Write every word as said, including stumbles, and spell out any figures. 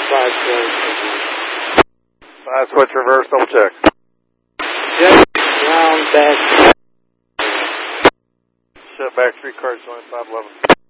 five switch. Five switch reverse, double check. Check, round, back. Shut back, three cars, join five eleven.